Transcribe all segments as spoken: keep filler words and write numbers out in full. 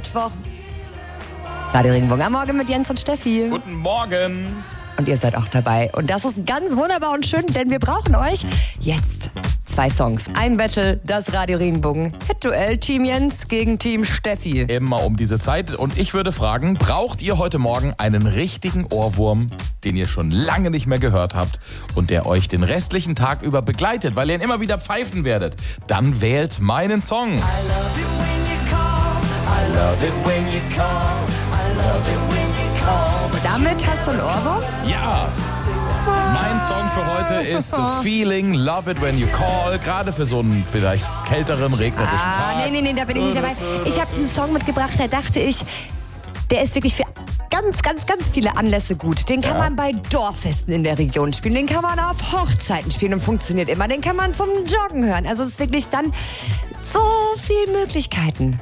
Mittwoch. Radio Regenbogen am Morgen mit Jens und Steffi. Guten Morgen. Und ihr seid auch dabei. Und das ist ganz wunderbar und schön, denn wir brauchen euch jetzt. Zwei Songs, ein Battle, das Radio Regenbogen Hit-Duell, Team Jens gegen Team Steffi. Immer um diese Zeit. Und ich würde fragen, braucht ihr heute Morgen einen richtigen Ohrwurm, den ihr schon lange nicht mehr gehört habt und der euch den restlichen Tag über begleitet, weil ihr ihn immer wieder pfeifen werdet? Dann wählt meinen Song. I love it when you call, I love it when you call, I love it when you call. Damit hast du einen Ohrwurm? Ja. Mein Song für heute ist The Feeling, Love It When You Call. Gerade für so einen vielleicht kälteren, regnerischen ah, Tag. Nee, nee, nee, da bin ich nicht dabei. Ich habe einen Song mitgebracht, da dachte ich, der ist wirklich für ganz, ganz, ganz viele Anlässe gut. Den kann ja. man bei Dorffesten in der Region spielen. Den kann man auf Hochzeiten spielen und funktioniert immer. Den kann man zum Joggen hören. Also es ist wirklich dann so viele Möglichkeiten.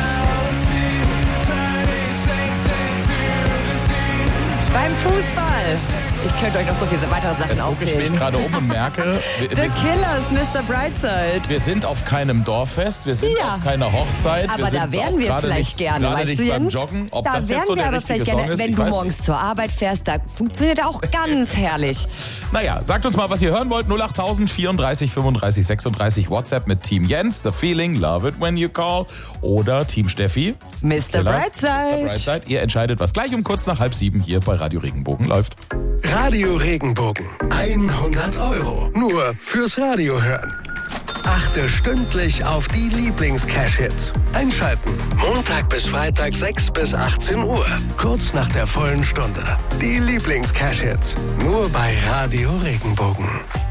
Beim Fußball. Ich könnte euch noch so viele weitere Sachen Jetzt aufzählen. gucke ich mich gerade um und merke... Wir, The wir Killers, Mister Brightside. Wir sind auf keinem Dorffest, wir sind ja. auf keiner Hochzeit. Aber wir da wären wir vielleicht nicht, gerne, gerade weißt nicht du, beim Jens? Joggen. Ob da das wären jetzt so wir der aber richtige vielleicht Song gerne, ist, wenn ich du weiß morgens nicht. zur Arbeit fährst, da funktioniert er auch ganz herrlich. Naja, sagt uns mal, was ihr hören wollt. null acht tausend vierunddreißig fünfunddreißig sechsunddreißig WhatsApp mit Team Jens, The Feeling, Love It When You Call. Oder Team Steffi, Mister Brightside. Mister Brightside. Ihr entscheidet, was gleich um kurz nach halb sieben hier bei Radio Regenbogen läuft. Radio Regenbogen. hundert Euro. Nur fürs Radio hören. Achte stündlich auf die Lieblings-Cash-Hits. Einschalten. Montag bis Freitag sechs bis achtzehn Uhr. Kurz nach der vollen Stunde. Die Lieblings-Cash-Hits. Nur bei Radio Regenbogen.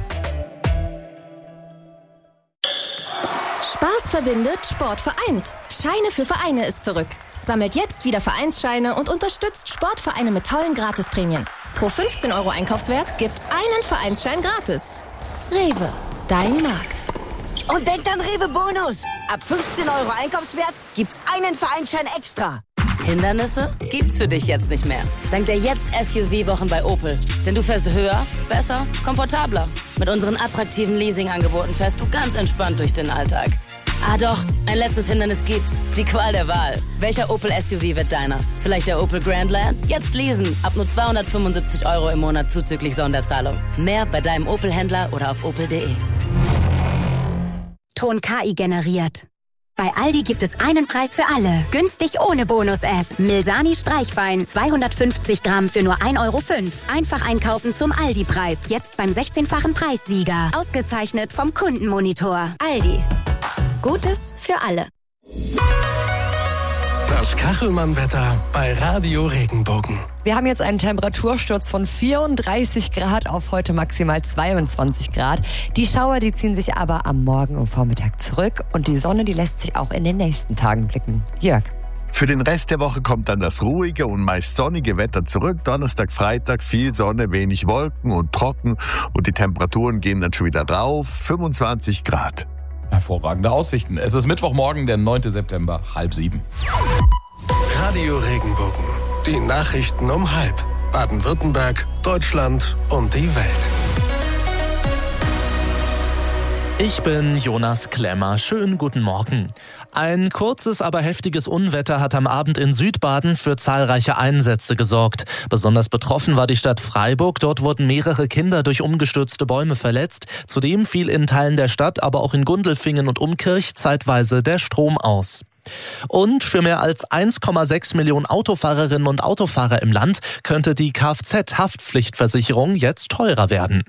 Spaß verbindet, Sport vereint. Scheine für Vereine ist zurück. Sammelt jetzt wieder Vereinsscheine und unterstützt Sportvereine mit tollen Gratisprämien. Pro fünfzehn Euro Einkaufswert gibt's einen Vereinsschein gratis. Rewe, dein Markt. Und denkt an Rewe Bonus. Ab fünfzehn Euro Einkaufswert gibt's einen Vereinsschein extra. Hindernisse gibt's für dich jetzt nicht mehr. Dank der Jetzt-S U V-Wochen bei Opel. Denn du fährst höher, besser, komfortabler. Mit unseren attraktiven Leasing-Angeboten fährst du ganz entspannt durch den Alltag. Ah doch, ein letztes Hindernis gibt's. Die Qual der Wahl. Welcher Opel S U V wird deiner? Vielleicht der Opel Grandland? Jetzt leasen. Ab nur zweihundertfünfundsiebzig Euro im Monat zuzüglich Sonderzahlung. Mehr bei deinem Opel-Händler oder auf opel punkt de. Ton K I generiert. Bei Aldi gibt es einen Preis für alle. Günstig ohne Bonus-App. Milsani Streichwein zweihundertfünfzig Gramm für nur ein Euro fünf. Einfach einkaufen zum Aldi-Preis. Jetzt beim sechzehnfachen Preissieger. Ausgezeichnet vom Kundenmonitor. Aldi. Gutes für alle. Das Kachelmann-Wetter bei Radio Regenbogen. Wir haben jetzt einen Temperatursturz von vierunddreißig Grad auf heute maximal zweiundzwanzig Grad. Die Schauer, die ziehen sich aber am Morgen und Vormittag zurück. Und die Sonne, die lässt sich auch in den nächsten Tagen blicken. Jörg. Für den Rest der Woche kommt dann das ruhige und meist sonnige Wetter zurück. Donnerstag, Freitag viel Sonne, wenig Wolken und trocken. Und die Temperaturen gehen dann schon wieder drauf. fünfundzwanzig Grad. Hervorragende Aussichten. Es ist Mittwochmorgen, der neunten September, halb sieben. Radio Regenbogen. Die Nachrichten um halb. Baden-Württemberg, Deutschland und die Welt. Ich bin Jonas Klemmer. Schönen guten Morgen. Ein kurzes, aber heftiges Unwetter hat am Abend in Südbaden für zahlreiche Einsätze gesorgt. Besonders betroffen war die Stadt Freiburg. Dort wurden mehrere Kinder durch umgestürzte Bäume verletzt. Zudem fiel in Teilen der Stadt, aber auch in Gundelfingen und Umkirch zeitweise der Strom aus. Und für mehr als eins Komma sechs Millionen Autofahrerinnen und Autofahrer im Land könnte die Kfz-Haftpflichtversicherung jetzt teurer werden.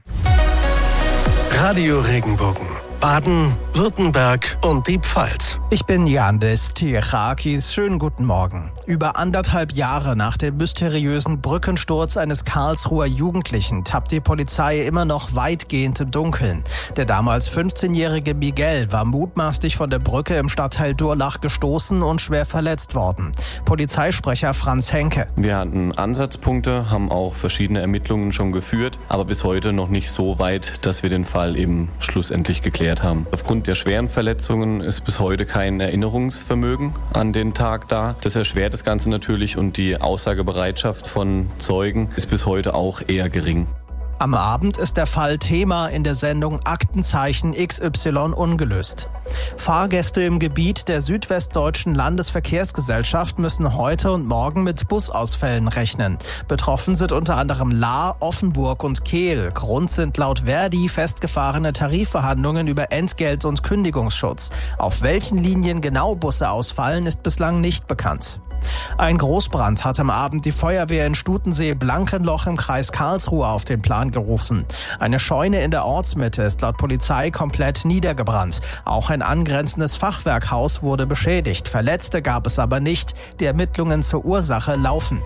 Radio Regenbogen. Baden, Württemberg und die Pfalz. Ich bin Yandis Tiechakis. Schönen guten Morgen. Über anderthalb Jahre nach dem mysteriösen Brückensturz eines Karlsruher Jugendlichen tappt die Polizei immer noch weitgehend im Dunkeln. Der damals fünfzehnjährige Miguel war mutmaßlich von der Brücke im Stadtteil Durlach gestoßen und schwer verletzt worden. Polizeisprecher Franz Henke. Wir hatten Ansatzpunkte, haben auch verschiedene Ermittlungen schon geführt, aber bis heute noch nicht so weit, dass wir den Fall eben schlussendlich geklärt haben. Aufgrund der schweren Verletzungen ist bis heute kein Erinnerungsvermögen an den Tag da. Das erschwert das Ganze natürlich und die Aussagebereitschaft von Zeugen ist bis heute auch eher gering. Am Abend ist der Fall Thema in der Sendung Aktenzeichen X Y ungelöst. Fahrgäste im Gebiet der Südwestdeutschen Landesverkehrsgesellschaft müssen heute und morgen mit Busausfällen rechnen. Betroffen sind unter anderem Lahr, Offenburg und Kehl. Grund sind laut Verdi festgefahrene Tarifverhandlungen über Entgelt- und Kündigungsschutz. Auf welchen Linien genau Busse ausfallen, ist bislang nicht bekannt. Ein Großbrand hat am Abend die Feuerwehr in Stutensee-Blankenloch im Kreis Karlsruhe auf den Plan gerufen. Eine Scheune in der Ortsmitte ist laut Polizei komplett niedergebrannt. Auch ein angrenzendes Fachwerkhaus wurde beschädigt. Verletzte gab es aber nicht. Die Ermittlungen zur Ursache laufen.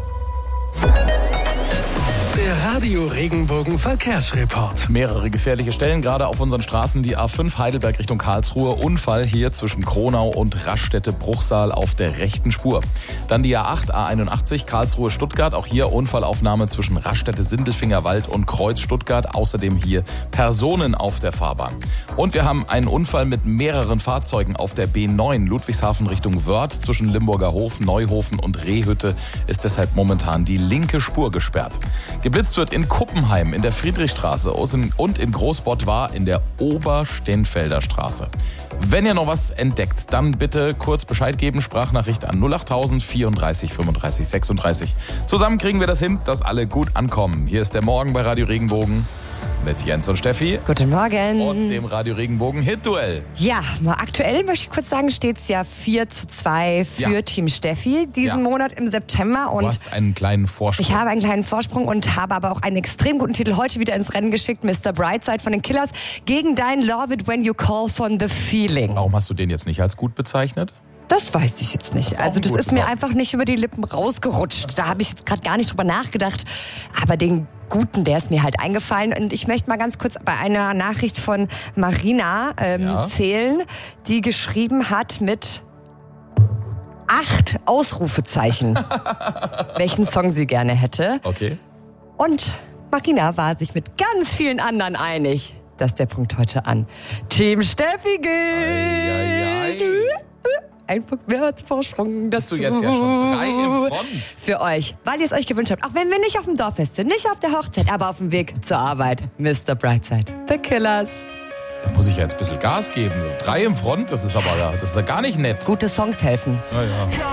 Der Radio Regenbogen Verkehrsreport. Mehrere gefährliche Stellen, gerade auf unseren Straßen. Die A fünf Heidelberg Richtung Karlsruhe. Unfall hier zwischen Kronau und Raststätte-Bruchsal auf der rechten Spur. Dann die A acht, A einundachtzig, Karlsruhe-Stuttgart. Auch hier Unfallaufnahme zwischen Raststätte-Sindelfingerwald und Kreuz-Stuttgart. Außerdem hier Personen auf der Fahrbahn. Und wir haben einen Unfall mit mehreren Fahrzeugen auf der B neun, Ludwigshafen Richtung Wörth. Zwischen Limburger Hof, Neuhofen und Rehhütte ist deshalb momentan die linke Spur gesperrt. Geblitzt wird in Kuppenheim in der Friedrichstraße und in Großbottwar in der Oberstenfelder Straße. Wenn ihr noch was entdeckt, dann bitte kurz Bescheid geben, Sprachnachricht an null acht tausend vierunddreißig fünfunddreißig sechsunddreißig. Zusammen kriegen wir das hin, dass alle gut ankommen. Hier ist der Morgen bei Radio Regenbogen mit Jens und Steffi. Guten Morgen. Und dem Radio Regenbogen Hit-Duell. Ja, mal aktuell möchte ich kurz sagen, steht es ja vier zu zwei für Ja. Team Steffi diesen Ja. Monat im September. Und Du hast einen kleinen Vorsprung. ich habe einen kleinen Vorsprung und habe aber auch einen extrem guten Titel heute wieder ins Rennen geschickt. Mister Brightside von den Killers gegen dein Love It When You Call von The Feeling. Warum hast du den jetzt nicht als gut bezeichnet? Das weiß ich jetzt nicht. Das ist auch Also ein das gutes ist mir Wort. einfach nicht über die Lippen rausgerutscht. Da habe ich jetzt gerade gar nicht drüber nachgedacht. Aber den guten, der ist mir halt eingefallen. Und ich möchte mal ganz kurz bei einer Nachricht von Marina ähm, Ja. zählen, die geschrieben hat mit acht Ausrufezeichen, welchen Song sie gerne hätte. Okay. Und Marina war sich mit ganz vielen anderen einig, dass der Punkt heute an Team Steffi geht. Ei, ei, ei. Ein Punkt mehr als Vorsprung. Bist du jetzt ja schon drei im Front? Für euch, weil ihr es euch gewünscht habt. Auch wenn wir nicht auf dem Dorffest sind, nicht auf der Hochzeit, aber auf dem Weg zur Arbeit. Mister Brightside, The Killers. Da muss ich ja jetzt ein bisschen Gas geben. Drei im Front, das ist aber das ist ja gar nicht nett. Gute Songs helfen. Ja, ja.